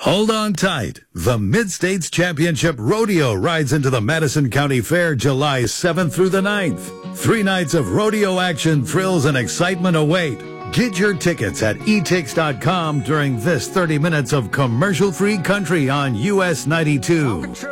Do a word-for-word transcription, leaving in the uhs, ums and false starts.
Hold on tight. The Mid-States Championship Rodeo rides into the Madison County Fair July seventh through the ninth. Three nights of rodeo action, thrills, and excitement await. Get your tickets at e tix dot com during this thirty minutes of commercial-free country on U S ninety-two.